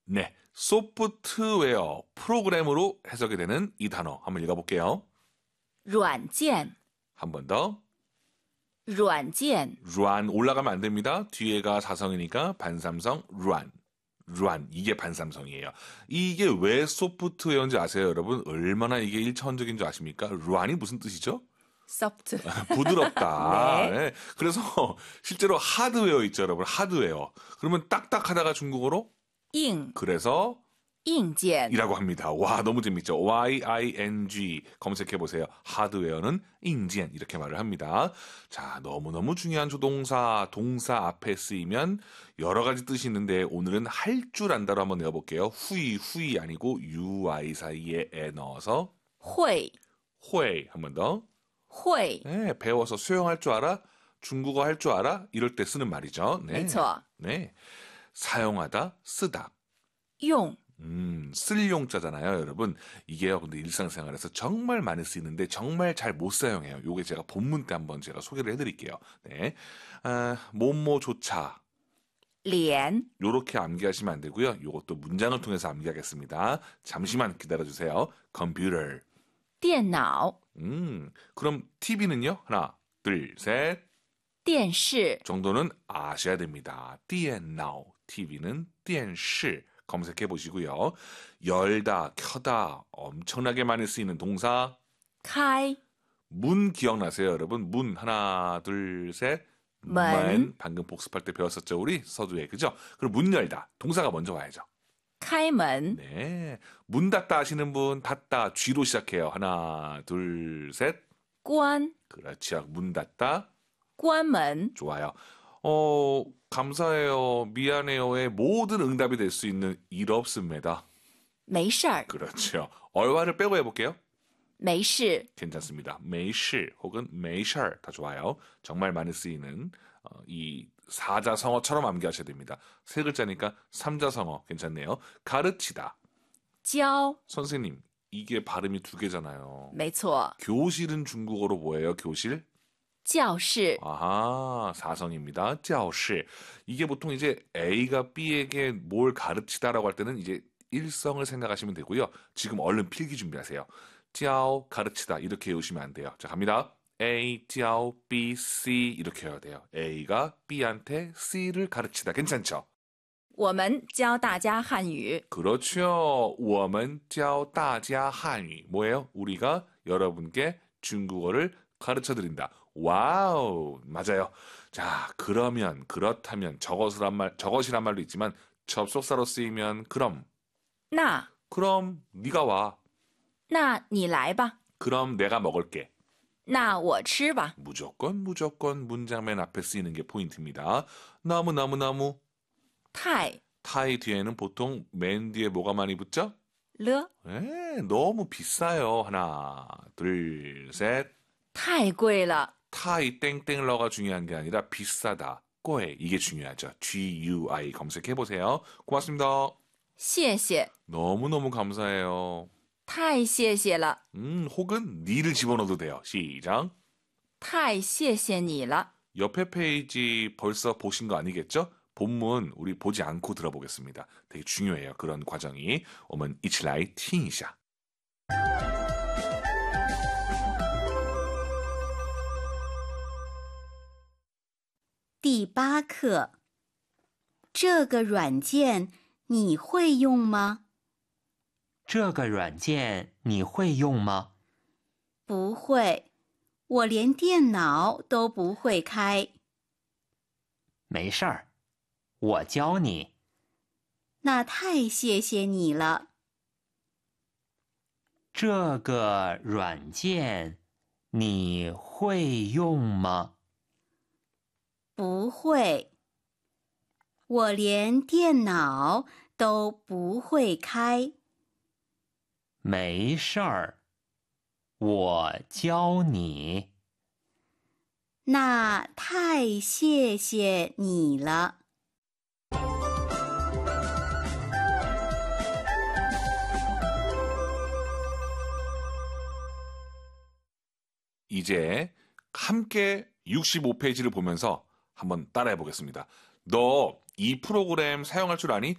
네, 소프트웨어, 프로그램으로 해석이 되는 이 단어 한번 읽어볼게요. 软件 한 번 더. 软件 루안 올라가면 안 됩니다. 뒤에가 사성이니까 반삼성 루안. 루안 이게 반삼성이에요. 이게 왜 소프트웨어인지 아세요, 여러분? 얼마나 이게 일차원적인 줄 아십니까? 루안이 무슨 뜻이죠? soft 부드럽다. 네. 네. 그래서 실제로 하드웨어 있죠, 여러분. 하드웨어. 그러면 딱딱하다가 중국어로 硬 그래서 硬件 이라고 합니다. 와, 너무 재밌죠. YING 검색해보세요. 하드웨어는 인지엔 이렇게 말을 합니다. 자, 너무너무 중요한 조동사, 동사 앞에 쓰이면 여러 가지 뜻이 있는데 오늘은 할 줄 안다로 한번 내어볼게요. 후이 아니고 UI 사이에 에 넣어서 会 호에 한 번 더. 会 네, 배워서 수영할 줄 알아? 중국어 할 줄 알아? 이럴 때 쓰는 말이죠. 네. 没错 네. 사용하다, 쓰다. 用 쓸 용자잖아요, 여러분. 이게요, 근데 일상생활에서 정말 많이 쓰이는데 정말 잘 못 사용해요. 요게 제가 본문 때 한번 제가 소개를 해드릴게요. 네. 뭐뭐조차. 连 요렇게 암기하시면 안 되고요. 요것도 문장을 통해서 암기하겠습니다. 잠시만 기다려주세요. 컴퓨터. 电脑 그럼 TV는요? 하나, 둘, 셋. 电视 정도는 아셔야 됩니다. 电脑, TV는 电视. 검색해 보시고요. 열다, 켜다 엄청나게 많이 쓰이는 동사. 开 문 기억나세요, 여러분? 문 하나, 둘, 셋. 문. 방금 복습할 때 배웠었죠, 우리 서두에. 그죠? 그럼 문 열다. 동사가 먼저 와야죠. 开门 네. 문 닫다 하시는 분, 닫다 쥐로 시작해요. 하나, 둘, 셋. 关 그렇죠. 문 닫다. 关门 좋아요. 감사해요, 미안해요의 모든 응답이 될 수 있는 일 없습니다. 没事儿 그렇죠. 얼화를 빼고 해볼게요. 没事 괜찮습니다. 没事 혹은 没事儿다 좋아요. 정말 많이 쓰이는 이 사자성어처럼 암기하셔야 됩니다. 세 글자니까 삼자성어 괜찮네요. 가르치다. 教 선생님, 이게 발음이 두 개잖아요. 没错 교실은 중국어로 뭐예요? 교실? 教室 아하, 사성입니다. 教室. 이게 보통 이제 A가 B에게 뭘 가르치다라고 할 때는 이제 일성을 생각하시면 되고요. 지금 얼른 필기 준비하세요. 教 가르치다 이렇게 외우시면 안 돼요. 자, 갑니다. A, 教 B, C 이렇게 해야 돼요. A가 B한테 C를 가르치다. 괜찮죠? 我们教大家汉语 그렇죠. 我们教大家汉语. 뭐예요? 우리가 여러분께 중국어를 가르쳐 드린다. 와우. 맞아요. 자, 그러면, 그렇다면, 저것이란 말도 있지만 접속사로 쓰이면 그럼, 那 그럼 네가 와. 那你来吧 그럼 내가 먹을게. 那我吃吧 무조건 문장 맨 앞에 쓰이는 게 포인트입니다. 너무 太 타이 뒤에는 보통 맨 뒤에 뭐가 많이 붙죠? 了 너무 비싸요. 하나, 둘, 셋. 太贵了 타이 땡땡러가 중요한 게 아니라 비싸다. 꼬에 이게 중요하죠. GUI 검색해보세요. 고맙습니다. 谢谢 너무너무 감사해요. 太谢谢了 혹은 니를 집어넣어도 돼요. 시작. 太谢谢你了 옆에 페이지 벌써 보신 거 아니겠죠? 본문 우리 보지 않고 들어보겠습니다. 되게 중요해요. 그런 과정이. 我们一起来听一下. 第8课，这个软件你会用吗？ 这个软件你会用吗？ 不会，我连电脑都不会开。 没事儿，我教你。 那太谢谢你了。 这个软件你会用吗？ 不会，我连电脑都不会开。 没事儿，我教你。 那太谢谢你了。 이제 함께 65페이지를 보면서 한번 따라해 보겠습니다. 너 이 프로그램 사용할 줄 아니?